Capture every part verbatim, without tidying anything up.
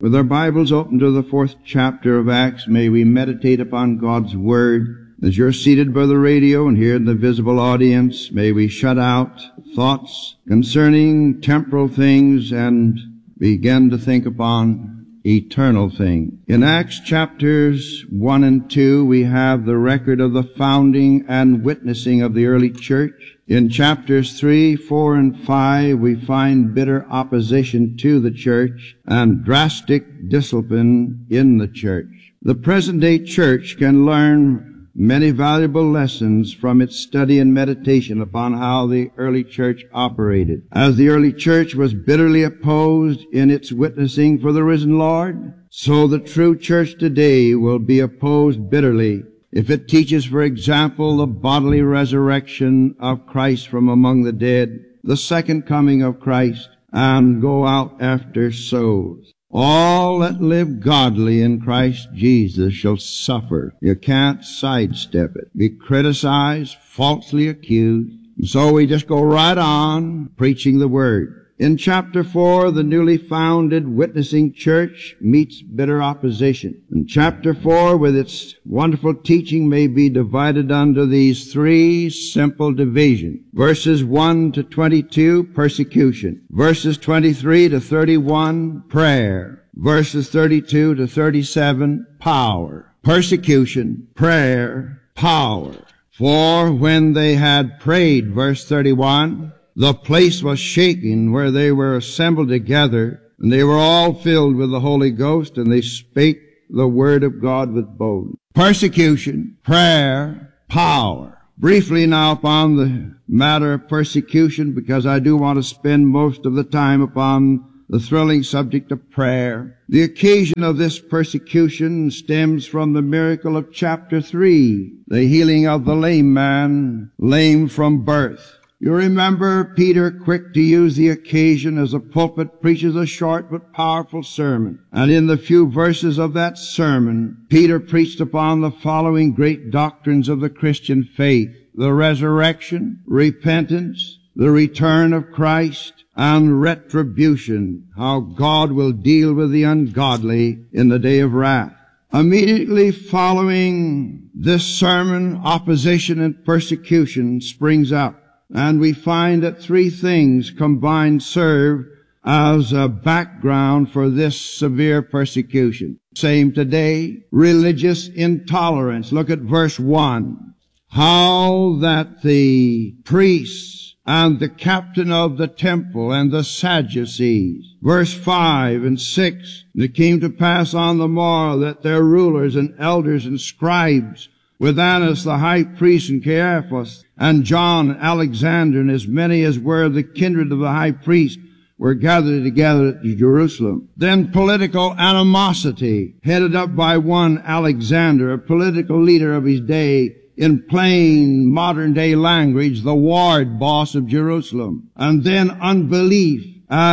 With our Bibles open to the fourth chapter of Acts, may we meditate upon God's Word. As you're seated by the radio and here in the visible audience, may we shut out thoughts concerning temporal things and begin to think upon eternal things. In Acts chapters one and two, we have the record of the founding and witnessing of the early church. In chapters three, four, and five, we find bitter opposition to the church and drastic discipline in the church. The present-day church can learn many valuable lessons from its study and meditation upon how the early church operated. As the early church was bitterly opposed in its witnessing for the risen Lord, so the true church today will be opposed bitterly if it teaches, for example, the bodily resurrection of Christ from among the dead, the second coming of Christ, and go out after souls. All that live godly in Christ Jesus shall suffer. You can't sidestep it. Be criticized, falsely accused. And so we just go right on preaching the Word. In chapter four, the newly founded witnessing church meets bitter opposition. And chapter four, with its wonderful teaching, may be divided under these three simple divisions. Verses one to twenty-two, persecution. Verses twenty-three to thirty-one, prayer. Verses thirty-two to thirty-seven, power. Persecution, prayer, power. For when they had prayed, verse thirty-one, the place was shaken where they were assembled together, and they were all filled with the Holy Ghost, and they spake the word of God with boldness. Persecution, prayer, power. Briefly now upon the matter of persecution, because I do want to spend most of the time upon the thrilling subject of prayer. The occasion of this persecution stems from the miracle of chapter three, the healing of the lame man, lame from birth. You remember Peter, quick to use the occasion as a pulpit, preaches a short but powerful sermon. And in the few verses of that sermon, Peter preached upon the following great doctrines of the Christian faith: the resurrection, repentance, the return of Christ, and retribution, how God will deal with the ungodly in the day of wrath. Immediately following this sermon, opposition and persecution springs up. And we find that three things combined serve as a background for this severe persecution. Same today, religious intolerance. Look at verse one. How that the priests and the captain of the temple and the Sadducees. Verse five and six. It came to pass on the morrow that their rulers and elders and scribes, with Annas the high priest and Caiaphas and John and Alexander, and as many as were the kindred of the high priest, were gathered together at Jerusalem. Then political animosity, headed up by one Alexander, a political leader of his day, in plain modern-day language, the ward boss of Jerusalem. And then unbelief,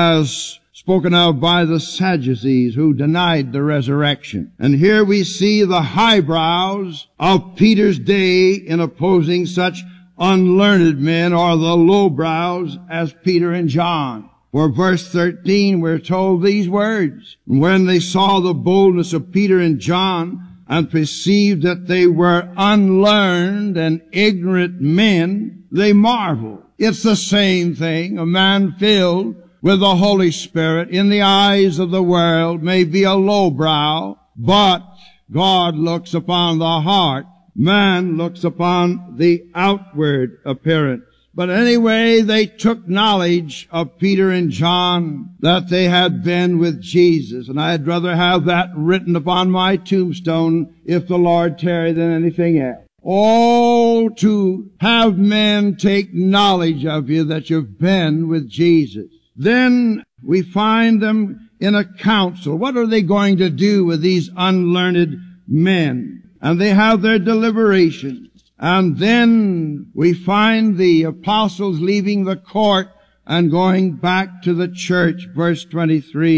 as spoken of by the Sadducees, who denied the resurrection. And here we see the highbrows of Peter's day in opposing such unlearned men, or the lowbrows, as Peter and John. For verse thirteen, we're told these words: when they saw the boldness of Peter and John, and perceived that they were unlearned and ignorant men, they marveled. It's the same thing. A man filled with the Holy Spirit in the eyes of the world may be a lowbrow, but God looks upon the heart. Man looks upon the outward appearance. But anyway, they took knowledge of Peter and John that they had been with Jesus. And I'd rather have that written upon my tombstone, if the Lord tarry, than anything else. Oh, to have men take knowledge of you that you've been with Jesus. Then we find them in a council. What are they going to do with these unlearned men? And they have their deliberation. And then we find the apostles leaving the court and going back to the church, verse twenty-three,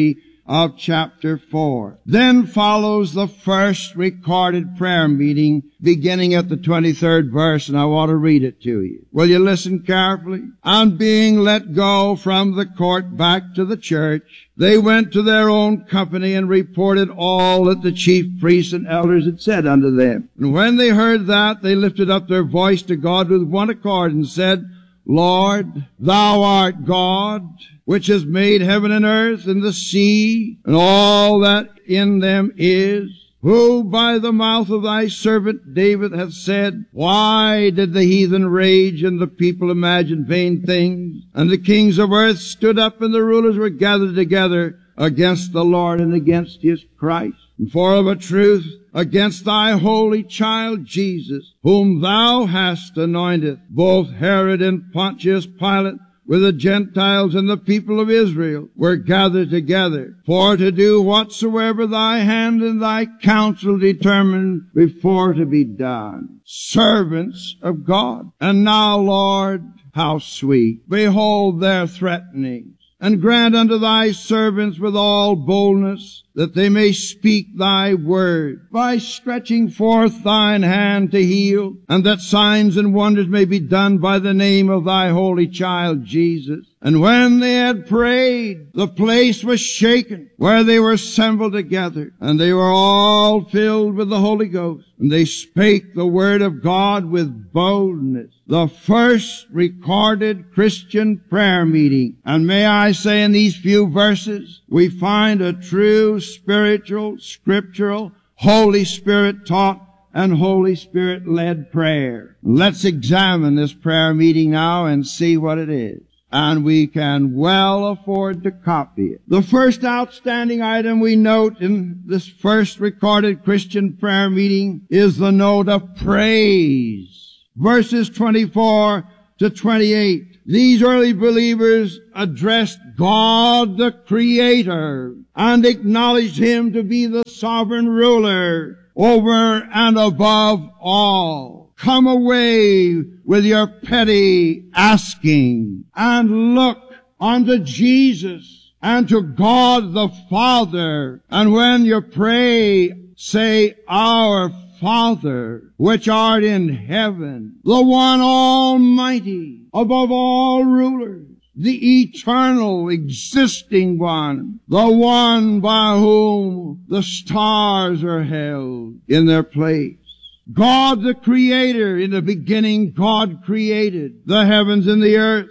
of chapter four. Then follows the first recorded prayer meeting beginning at the twenty-third verse, and I want to read it to you. Will you listen carefully? On being let go from the court back to the church, they went to their own company and reported all that the chief priests and elders had said unto them. And when they heard that, they lifted up their voice to God with one accord and said, Lord, thou art God, which has made heaven and earth and the sea and all that in them is, who by the mouth of thy servant David hath said, why did the heathen rage and the people imagine vain things? And the kings of earth stood up and the rulers were gathered together against the Lord and against his Christ. And for of a truth, against thy holy child Jesus, whom thou hast anointed, both Herod and Pontius Pilate, with the Gentiles and the people of Israel, were gathered together, for to do whatsoever thy hand and thy counsel determined before to be done. Servants of God. And now, Lord, how sweet. Behold their threatenings, and grant unto thy servants with all boldness that they may speak thy word, by stretching forth thine hand to heal, and that signs and wonders may be done by the name of thy holy child Jesus. And when they had prayed, the place was shaken where they were assembled together, and they were all filled with the Holy Ghost, and they spake the word of God with boldness. The first recorded Christian prayer meeting. And may I say, in these few verses, we find a true spiritual, scriptural, Holy Spirit taught and Holy Spirit led prayer. Let's examine this prayer meeting now and see what it is. And we can well afford to copy it. The first outstanding item we note in this first recorded Christian prayer meeting is the note of praise. Verses twenty-four to twenty-eight. These early believers addressed God the Creator and acknowledged Him to be the sovereign ruler over and above all. Come away with your petty asking and look unto Jesus and to God the Father. And when you pray, say, Our Father, which art in heaven, the one almighty, above all rulers, the eternal existing one, the one by whom the stars are held in their place. God the Creator, in the beginning God created the heavens and the earth.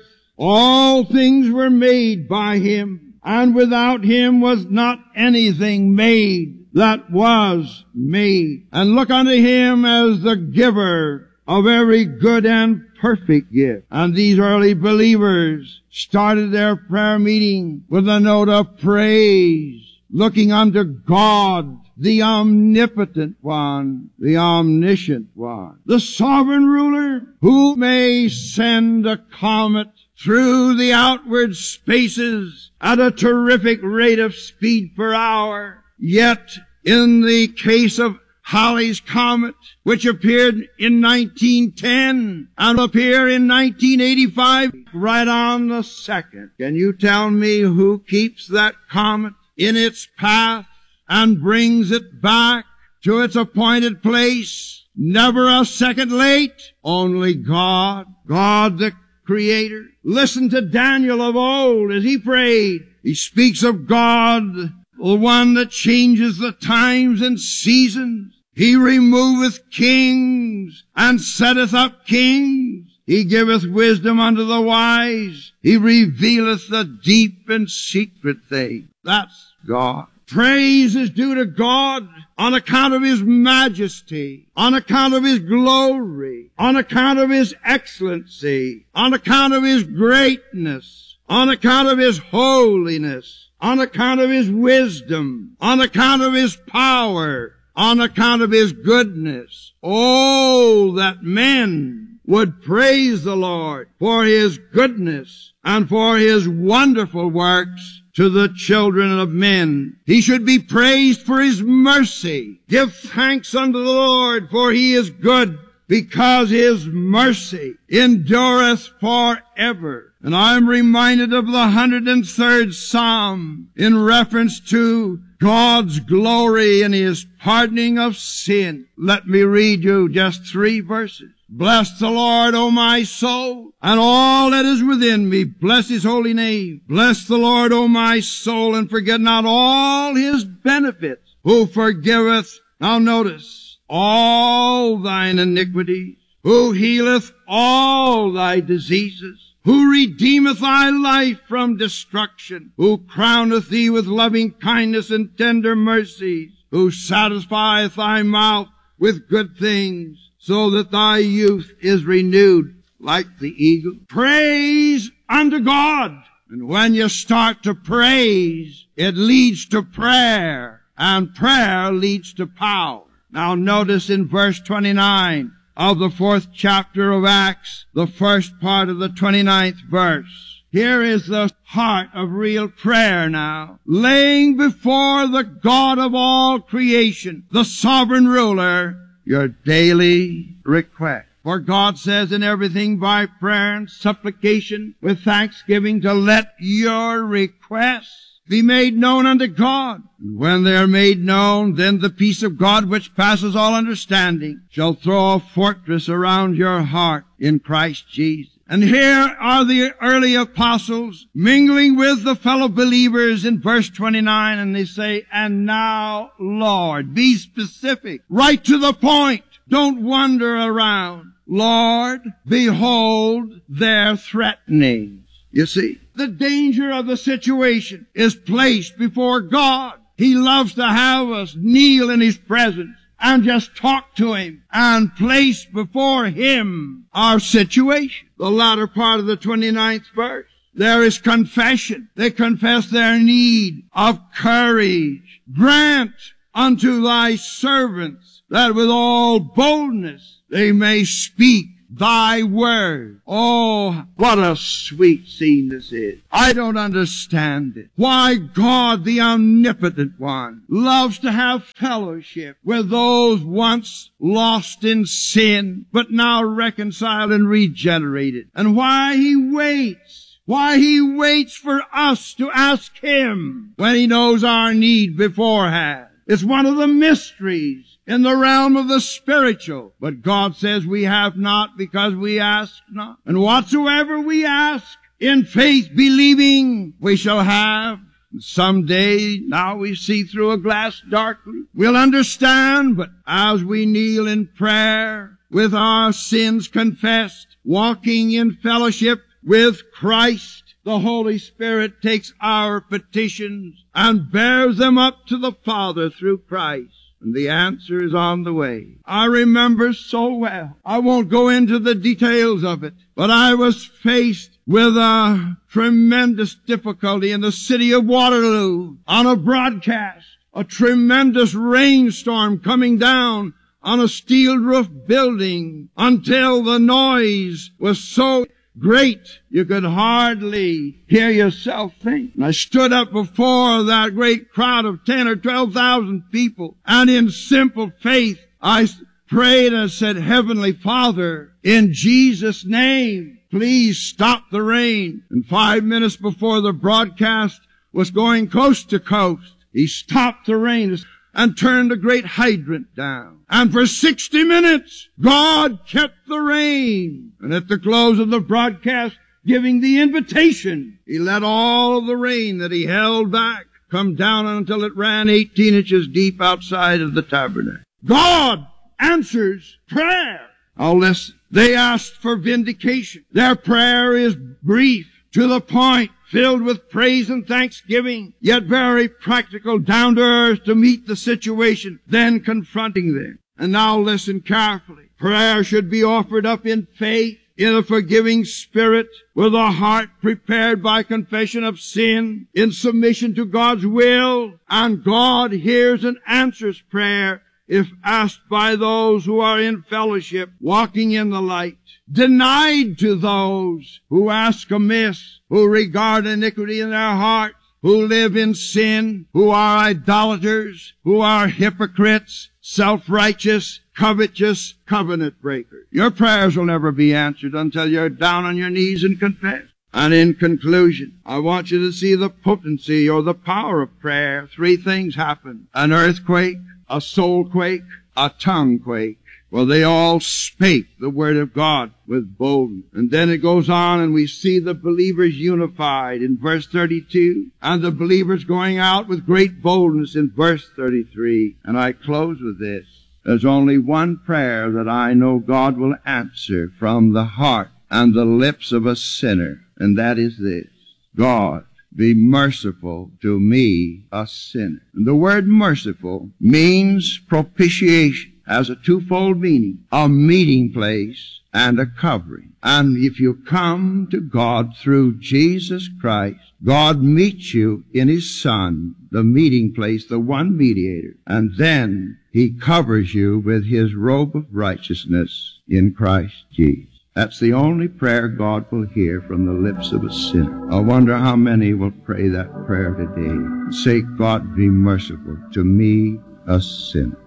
All things were made by Him, and without Him was not anything made that was made. And look unto Him as the giver of every good and perfect gift. And these early believers started their prayer meeting with a note of praise, looking unto God, the omnipotent one, the omniscient one, the sovereign ruler, who may send a comet through the outward spaces at a terrific rate of speed per hour. Yet, in the case of Halley's Comet, which appeared in nineteen ten and will appear in nineteen eighty-five, right on the second. Can you tell me who keeps that comet in its path and brings it back to its appointed place? Never a second late. Only God. God the Creator. Listen to Daniel of old as he prayed. He speaks of God, the one that changes the times and seasons. He removeth kings and setteth up kings. He giveth wisdom unto the wise. He revealeth the deep and secret things. That's God. Praise is due to God on account of His majesty, on account of His glory, on account of His excellency, on account of His greatness, on account of His holiness, on account of His wisdom, on account of His power, on account of His goodness. Oh, that men would praise the Lord for His goodness and for His wonderful works to the children of men. He should be praised for His mercy. Give thanks unto the Lord, for He is good, because his mercy endureth forever. And I'm reminded of the one hundred third Psalm in reference to God's glory in his pardoning of sin. Let me read you just three verses. Bless the Lord, O my soul, and all that is within me. Bless his holy name. Bless the Lord, O my soul, and forget not all his benefits, who forgiveth, now notice, all thine iniquities, who healeth all thy diseases, who redeemeth thy life from destruction, who crowneth thee with loving kindness and tender mercies, who satisfieth thy mouth with good things, so that thy youth is renewed like the eagle. Praise unto God. And when you start to praise, it leads to prayer, and prayer leads to power. Now notice in verse twenty-nine of the fourth chapter of Acts, the first part of the twenty-ninth verse. Here is the heart of real prayer now. Laying before the God of all creation, the sovereign ruler, your daily request. For God says in everything by prayer and supplication with thanksgiving to let your requests be made known unto God. And when they are made known, then the peace of God which passes all understanding shall throw a fortress around your heart in Christ Jesus. And here are the early apostles mingling with the fellow believers in verse twenty-nine, and they say, and now, Lord, be specific, right to the point. Don't wander around. Lord, behold their threatenings. You see, the danger of the situation is placed before God. He loves to have us kneel in his presence and just talk to him and place before him our situation. The latter part of the twenty-ninth verse, there is confession. They confess their need of courage. Grant unto thy servants that with all boldness they may speak thy word. Oh, what a sweet scene this is. I don't understand it. Why God, the omnipotent one, loves to have fellowship with those once lost in sin, but now reconciled and regenerated. And why he waits. Why he waits for us to ask him when he knows our need beforehand. It's one of the mysteries in the realm of the spiritual. But God says we have not because we ask not. And whatsoever we ask in faith believing we shall have. Someday, now we see through a glass darkly. We'll understand, but as we kneel in prayer with our sins confessed, walking in fellowship with Christ, the Holy Spirit takes our petitions and bears them up to the Father through Christ. And the answer is on the way. I remember so well. I won't go into the details of it, but I was faced with a tremendous difficulty in the city of Waterloo on a broadcast. A tremendous rainstorm coming down on a steel roof building until the noise was so great you could hardly hear yourself think. And I stood up before that great crowd of ten or twelve thousand people, and in simple faith I prayed and said, Heavenly Father, in Jesus' name, please stop the rain. And five minutes before the broadcast was going coast to coast, he stopped the rain and turned a great hydrant down. And for sixty minutes, God kept the rain. And at the close of the broadcast, giving the invitation, he let all of the rain that he held back come down until it ran eighteen inches deep outside of the tabernacle. God answers prayer. Now listen, they asked for vindication. Their prayer is brief, to the point, filled with praise and thanksgiving, yet very practical, down to earth to meet the situation then confronting them. And now listen carefully. Prayer should be offered up in faith, in a forgiving spirit, with a heart prepared by confession of sin, in submission to God's will, and God hears and answers prayer if asked by those who are in fellowship, walking in the light. Denied to those who ask amiss, who regard iniquity in their hearts, who live in sin, who are idolaters, who are hypocrites, self-righteous, covetous covenant breakers. Your prayers will never be answered until you're down on your knees and confess. And in conclusion, I want you to see the potency or the power of prayer. Three things happen: an earthquake, a soul quake, a tongue quake. Well, they all spake the word of God with boldness. And then it goes on and we see the believers unified in verse thirty-two, and the believers going out with great boldness in verse thirty-three. And I close with this. There's only one prayer that I know God will answer from the heart and the lips of a sinner, and that is this: God, be merciful to me, a sinner. And the word merciful means propitiation, has a twofold meaning: a meeting place and a covering. And if you come to God through Jesus Christ, God meets you in His Son, the meeting place, the one mediator, and then He covers you with His robe of righteousness in Christ Jesus. That's the only prayer God will hear from the lips of a sinner. I wonder how many will pray that prayer today. Say, God, be merciful to me, a sinner.